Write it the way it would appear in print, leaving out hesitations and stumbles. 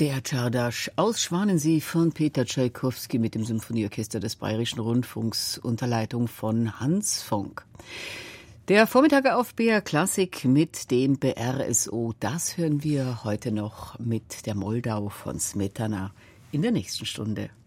Der Czardasch aus Schwanensee von Peter Tschaikowski mit dem Symphonieorchester des Bayerischen Rundfunks unter Leitung von Hans Fonck. Der Vormittag auf BR Klassik mit dem BRSO, das hören wir heute noch mit der Moldau von Smetana in der nächsten Stunde.